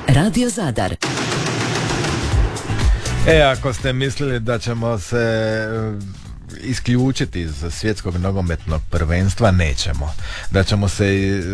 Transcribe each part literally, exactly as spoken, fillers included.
Radio Zadar. E, ako ste mislili da ćemo se isključiti iz svjetskog nogometnog prvenstva, nećemo. Da ćemo se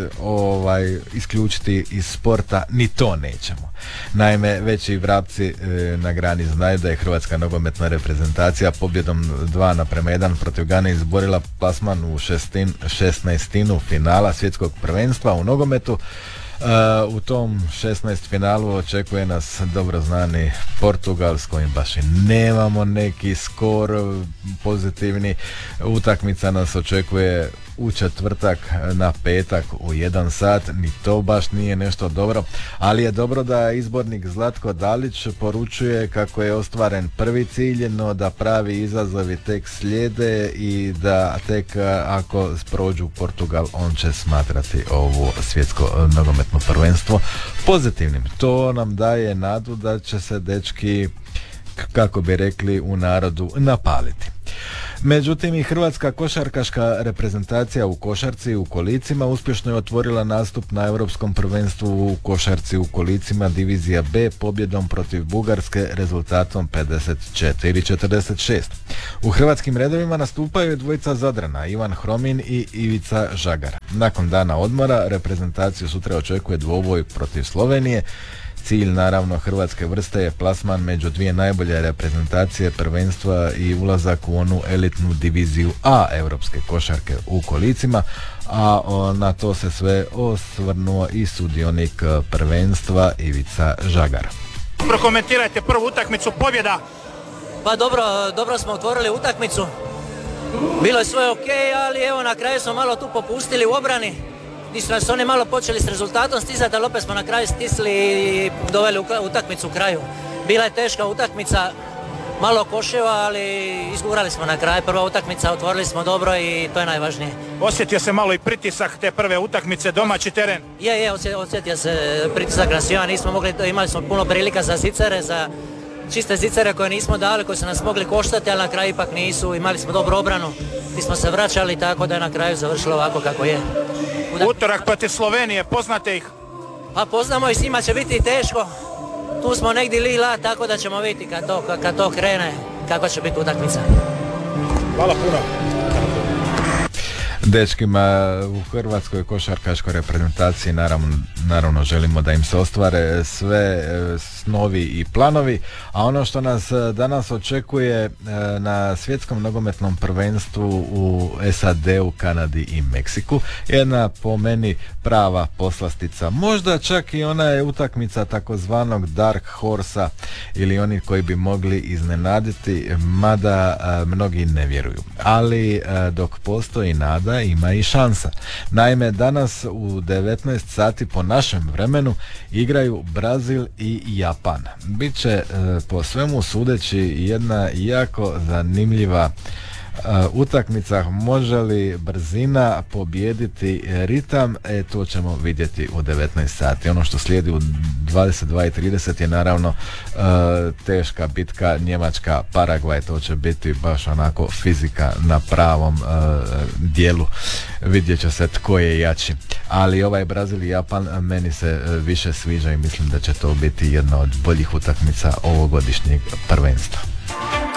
ovaj, isključiti iz sporta, ni to nećemo. Naime, već i vrapci e, na grani znaju da je hrvatska nogometna reprezentacija pobjedom dva naprema jedan protiv Gane izborila plasman u šestin, šesnaestinu finala svjetskog prvenstva u nogometu. Uh, u tom šesnaest finalu očekuje nas dobro znani Portugal, s kojim baš i nemamo neki skor pozitivni. Utakmica nas očekuje u četvrtak na petak u jedan sat, ni to baš nije nešto dobro, ali je dobro da izbornik Zlatko Dalić poručuje kako je ostvaren prvi cilj, no da pravi izazovi tek slijede i da tek ako prođu Portugal, on će smatrati ovo svjetsko nogometno prvenstvo pozitivnim. To nam daje nadu da će se dečki, kako bi rekli u narodu, napaliti. Međutim, i hrvatska košarkaška reprezentacija u košarci u kolicima uspješno je otvorila nastup na europskom prvenstvu u košarci u kolicima divizija B pobjedom protiv Bugarske rezultatom pedeset četiri četrdeset šest. U hrvatskim redovima nastupaju dvojica Zadrana, Ivan Hromin i Ivica Žagar. Nakon dana odmora reprezentaciju sutra očekuje dvoboj protiv Slovenije. Cilj naravno hrvatske vrste je plasman među dvije najbolje reprezentacije prvenstva i ulazak u onu elitnu diviziju A europske košarke u kolicima, a na to se sve osvrnuo i sudionik prvenstva Ivica Žagar. Prokomentirajte prvu utakmicu, pobjeda. Pa dobro, dobro smo otvorili utakmicu. Bilo je sve ok, ali evo na kraju smo malo tu popustili u obrani. Nisu nas oni malo počeli s rezultatom stizati, ali opet smo na kraju stisli i doveli utakmicu u kraju. Bila je teška utakmica, malo koševa, ali izgurali smo na kraju. Prva utakmica, otvorili smo dobro i to je najvažnije. Osjetio se malo i pritisak te prve utakmice, domaći teren? Je, je, osjetio se pritisak na svima, nismo mogli, imali smo puno prilika za zicere, za čiste zicere koje nismo dali, koje su nas mogli koštati, ali na kraju ipak nisu. Imali smo dobru obranu, mi smo se vraćali, tako da je na kraju završilo ovako kako je. Utorak protiv Slovenije, poznate ih? Pa poznamo i s njima će biti teško. Tu smo negdje lila, tako da ćemo vidjeti kad to, kad to krene, kako će biti utakmica. Hvala puno. Dečkima u hrvatskoj košarkaškoj reprezentaciji naravno, naravno želimo da im se ostvare sve snovi i planovi, a ono što nas danas očekuje na svjetskom nogometnom prvenstvu u S A D-u, Kanadi i Meksiku, jedna po meni prava poslastica, možda čak i ona je utakmica takozvanog Dark Horsa ili oni koji bi mogli iznenaditi, mada mnogi ne vjeruju, ali dok postoji nada ima i šansa. Naime, danas u devetnaest sati po našem vremenu igraju Brazil i Japan. Biće e, po svemu sudeći jedna jako zanimljiva Uh, utakmica. Može li brzina pobijediti ritam? E, to ćemo vidjeti u devetnaest sati. Ono što slijedi u dvadeset dva i trideset je naravno uh, teška bitka Njemačka Paragvaj. To će biti baš onako fizika na pravom uh, dijelu. Vidjet će se tko je jači. Ali ovaj Brazil i Japan meni se uh, više sviđa i mislim da će to biti jedna od boljih utakmica ovogodišnjeg prvenstva.